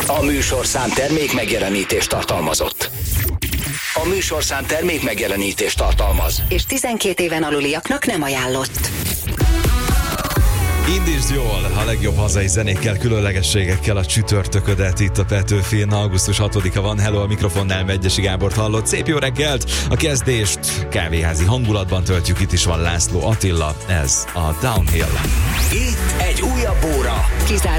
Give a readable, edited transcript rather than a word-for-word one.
A műsorszám termék megjelenítést tartalmazott. A műsorszám termék megjelenítést tartalmaz. És 12 éven aluliaknak nem ajánlott. Indítsd jól a legjobb hazai zenékkel, különlegességekkel a csütörtöködet itt a Petőfin. Augusztus 6-a van. Hello, a mikrofonnál Megyesi Gábort hallott. Szép jó reggelt! A kezdést kávéházi hangulatban töltjük. Itt is van László Attila. Ez a Downhill. Itt egy újabb óra.